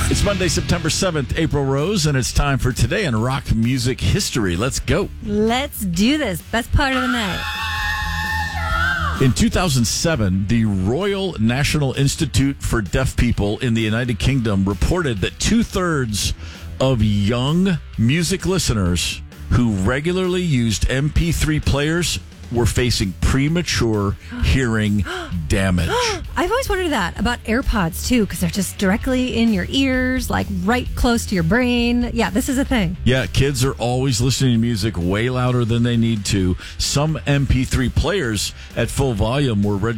It's Monday, September 7th, April Rose, and it's time for Today in Rock Music History. Let's go. Let's do this. Best part of the night. In 2007, the Royal National Institute for Deaf People in the United Kingdom reported that 2/3 of young music listeners who regularly used MP3 players were facing premature hearing damage. I've always wondered that about AirPods, too, because they're just directly in your ears, like right close to your brain. Yeah, this is a thing. Yeah, kids are always listening to music way louder than they need to. Some MP3 players at full volume were